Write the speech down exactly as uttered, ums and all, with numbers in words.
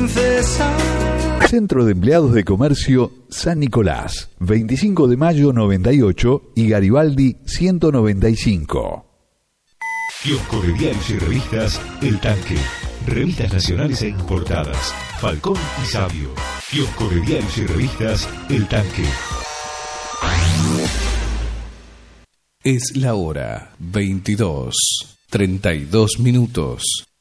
princesa. Centro de Empleados de Comercio San Nicolás, veinticinco de mayo noventa y ocho y Garibaldi ciento noventa y cinco. Kiosco de diarios y revistas El Tanque. Revistas nacionales e importadas. Falcón y Sabio. Kiosco de diarios y revistas El Tanque. Es la hora veintidós, treinta y dos minutos.